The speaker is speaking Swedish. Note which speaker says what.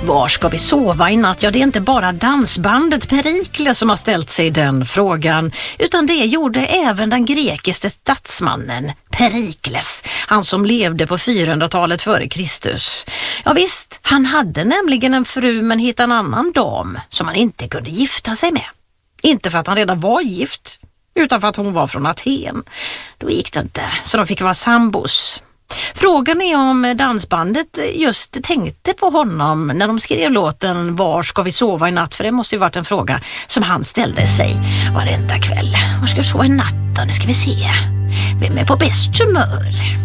Speaker 1: Var ska vi sova i natt? Ja, det är inte bara dansbandet Perikles som har ställt sig den frågan, utan det gjorde även den grekiske statsmannen Perikles, han som levde på 400-talet före Kristus. Ja visst, han hade nämligen en fru men hittade en annan dam som han inte kunde gifta sig med. Inte för att han redan var gift, utan för att hon var från Aten. Då gick det inte, så de fick vara sambos. Frågan är om dansbandet just tänkte på honom när de skrev låten Var ska vi sova i natt? För det måste ju varit en fråga som han ställde sig varenda kväll. Var ska vi sova i natt då? Nu ska vi se. Vem är på bäst humör?